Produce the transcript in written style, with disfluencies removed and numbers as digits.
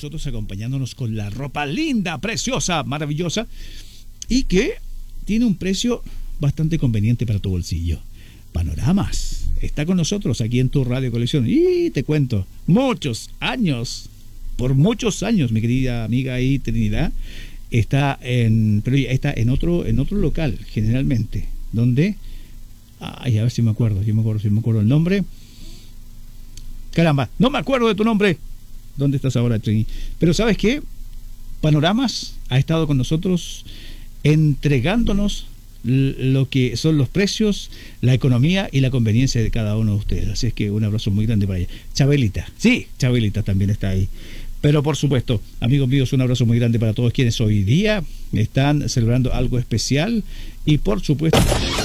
nosotros, acompañándonos con la ropa linda, preciosa, maravillosa, y que tiene un precio bastante conveniente para tu bolsillo. Panoramas está con nosotros aquí en tu Radio Colección, y te cuento, por muchos años, mi querida amiga ahí, Trinidad, pero ella está en otro local, generalmente, donde, a ver si me acuerdo el nombre. Caramba, no me acuerdo de tu nombre. ¿Dónde estás ahora, Trini? Pero ¿sabes qué? Panoramas ha estado con nosotros entregándonos lo que son los precios, la economía y la conveniencia de cada uno de ustedes. Así es que un abrazo muy grande para ella. Chabelita, sí, Chabelita también está ahí. Pero por supuesto, amigos míos, un abrazo muy grande para todos quienes hoy día están celebrando algo especial y por supuesto...